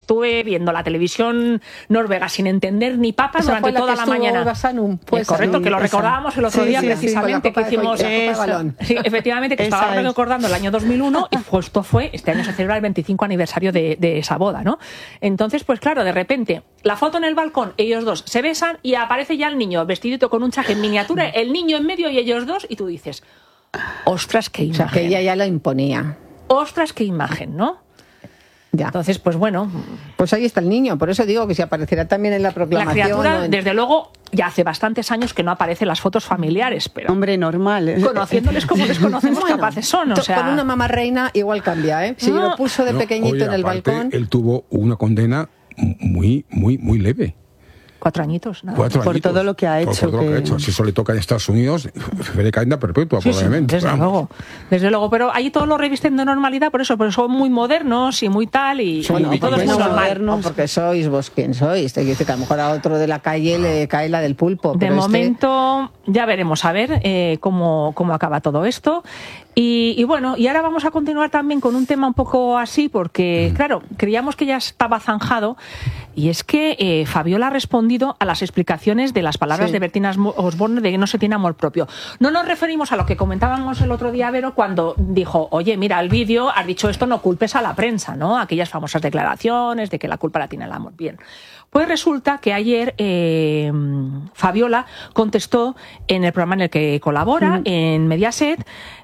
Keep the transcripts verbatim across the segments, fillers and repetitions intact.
estuve viendo la televisión noruega sin entender ni papas Esa durante fue la toda que la estuvo mañana. Vasanum, pues, es correcto, sí, que lo esa. recordábamos el otro Sí, día sí, precisamente, sí, que hicimos... eso. Sí, efectivamente, que Esa estaba es. recordando el año dos mil uno y justo fue, este año se celebra el veinticinco aniversario de, de esa boda, ¿no? Entonces, pues claro, de repente, la foto en el balcón, ellos dos se besan y aparece ya el niño vestidito con un traje en miniatura, el niño en medio y ellos dos, y tú dices, ostras, qué imagen. O sea, que ella ya lo imponía. Ostras, qué imagen, ¿no? Ya. Entonces, pues bueno. Pues ahí está el niño, por eso digo que si aparecerá también en la proclamación. La criatura, ¿no? en... desde luego, ya hace bastantes años que no aparecen las fotos familiares, pero... Hombre, normal. ¿eh? Conociéndoles como les conocemos, Bueno, capaces son, o sea... Con una mamá reina igual cambia, ¿eh? Si No. lo puso de No, pequeñito oye, en el aparte, balcón... Él tuvo una condena muy, muy, muy leve. Cuatro añitos, nada. Cuatro Por añitos. todo lo que ha Por- hecho, Por, todo lo que ha que- hecho. Si eso le toca en Estados Unidos, de cadena perpetua, Sí, sí, probablemente. desde Vamos. luego, desde luego, pero ahí todo lo revisten de normalidad, por eso, porque son muy modernos y muy tal, y, Bueno, y todo es porque muy no, normal. No, porque sois vos quien sois. Te dice que a lo mejor a otro de la calle le cae la del pulpo. De pero este- momento, ya veremos a ver eh, cómo, cómo acaba todo esto. Y, y bueno, y ahora vamos a continuar también con un tema un poco así, porque, claro, creíamos que ya estaba zanjado, y es que eh, Fabiola ha respondido a las explicaciones de las palabras Sí. de Bertín Osborne de que no se tiene amor propio. No nos referimos a lo que comentábamos el otro día, Vero, cuando dijo, oye, mira, el vídeo, has dicho esto, no culpes a la prensa, ¿no? Aquellas famosas declaraciones de que la culpa la tiene el amor. Bien. Pues resulta que ayer eh, Fabiola contestó en el programa en el que colabora, mm. en Mediaset.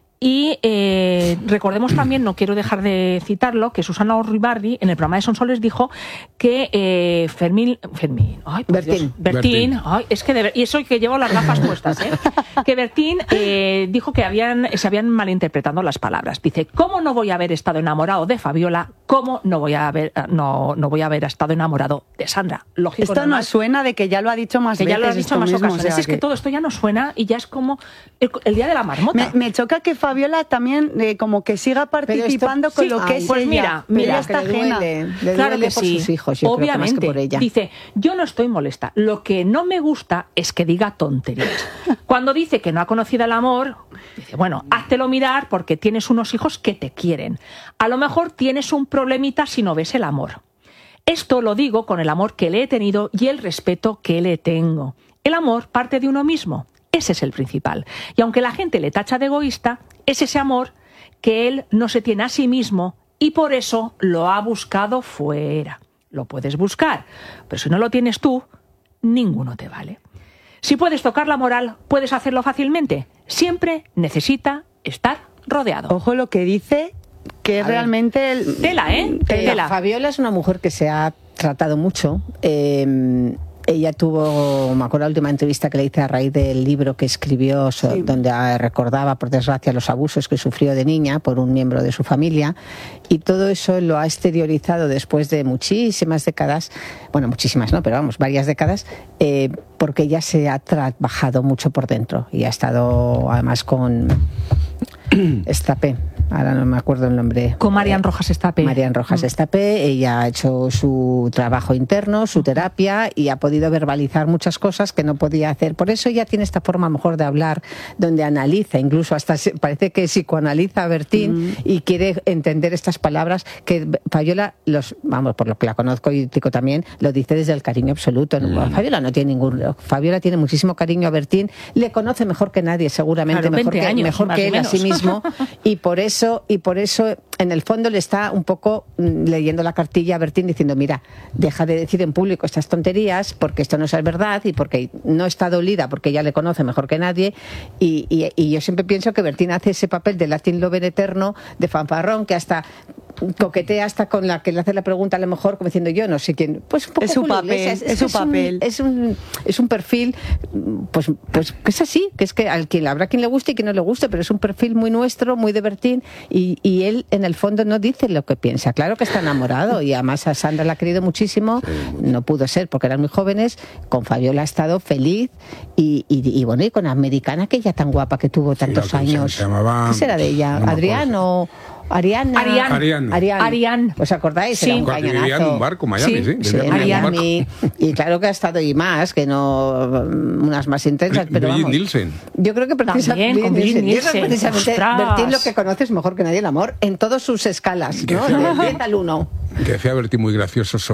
Y eh, recordemos también, no quiero dejar de citarlo, que Susana Uribarri en el programa de Sonsoles dijo que eh, Fermín, Fermín, ay, por Bertín. Dios, Bertín, Bertín. ay, es que de, y eso que llevo las gafas puestas, ¿eh? que Bertín eh, dijo que habían se habían malinterpretado las palabras. Dice, ¿cómo no voy a haber estado enamorado de Fabiola? ¿Cómo no voy a haber no no voy a haber estado enamorado de Sandra? Lógico. Esto normal, nos suena de que ya lo ha dicho más que veces. ya lo ha dicho esto en más mismo, ocasiones. o sea Es que... que todo esto ya no suena y ya es como el, el día de la marmota. Me, me choca que Fabiola también eh, como que siga participando esto- con sí, lo que ay, es pues ella. mira, Pero mira, ella está que le ajena. duele, le Claro duele que por sí, sus hijos, yo creo que más obviamente. que por ella. Dice, yo no estoy molesta, lo que no me gusta es que diga tonterías. Cuando dice que no ha conocido el amor, dice, bueno, háztelo mirar porque tienes unos hijos que te quieren. A lo mejor tienes un problemita si no ves el amor. Esto lo digo con el amor que le he tenido y el respeto que le tengo. El amor parte de uno mismo, ese es el principal. Y aunque la gente le tacha de egoísta, es ese amor que él no se tiene a sí mismo y por eso lo ha buscado fuera. Lo puedes buscar, pero si no lo tienes tú, ninguno te vale. Si puedes tocar la moral, puedes hacerlo fácilmente. Siempre necesita estar rodeado. Ojo lo que dice, que A ver. realmente... El... Tela, ¿eh? Tela. Tela. Fabiola es una mujer que se ha tratado mucho. Eh, ella tuvo, me acuerdo la última entrevista que le hice a raíz del libro que escribió, so, Sí. donde recordaba, por desgracia, los abusos que sufrió de niña por un miembro de su familia. Y todo eso lo ha exteriorizado después de muchísimas décadas, bueno, muchísimas no, pero vamos, varias décadas, eh, porque ella se ha trabajado mucho por dentro y ha estado además con Estapé. Ahora no me acuerdo el nombre. Con Marian Rojas Estapé. Marian Rojas Mm. Estapé. Ella ha hecho su trabajo interno, su terapia, y ha podido verbalizar muchas cosas que no podía hacer. Por eso ella tiene esta forma mejor de hablar, donde analiza, incluso hasta se- parece que psicoanaliza a Bertín mm. y quiere entender estas palabras que Fabiola, los, vamos, por lo que la conozco y digo también, lo dice desde el cariño absoluto. Mm. Fabiola no tiene ningún... Fabiola tiene muchísimo cariño a Bertín, le conoce mejor que nadie, seguramente, Claro, mejor, que, años, mejor más que o él a menos. sí mismo, y por eso y por eso en el fondo le está un poco mm, leyendo la cartilla a Bertín diciendo, mira, deja de decir en público estas tonterías porque esto no es verdad y porque no está dolida porque ella le conoce mejor que nadie, y, y, y yo siempre pienso que Bertín hace ese papel de Latin Lover eterno, de fanfarrón, que hasta coquetea hasta con la que le hace la pregunta, a lo mejor como diciendo, yo no sé quién, pues un poco Es su Julio papel, Iglesias. es su que papel. un, es un es un perfil pues pues que es así, que es que al quien habrá quien le guste y quien no le guste, pero es un perfil muy nuestro, muy de Bertín, y, y él en el fondo no dice lo que piensa. Claro que está enamorado y además a Sandra la ha querido muchísimo, no pudo ser porque eran muy jóvenes. Con Fabiola ha estado feliz y, y, y bueno, y con Americana, que ella tan guapa que tuvo tantos Sí, años. se llamaba- ¿Qué será de ella? no me ¿Adrián o Ariana? Arián. Arián. Arián. Arián. ¿Os acordáis? Sí. Era un Vivía en cañonazo. un barco en Miami, Sí, sí. Sí, Vivía en en un Arián. barco. Miami. Y claro que ha estado y más, que no unas más intensas, pero Brigitte vamos. Nielsen. Yo creo que precisamente, También, con Brigitte yo creo que Nielsen. precisamente Ostras. Bertín lo que conoces mejor que nadie el amor en todas sus escalas, ¿no? Que- Del diez al uno. Que decía Bertín muy gracioso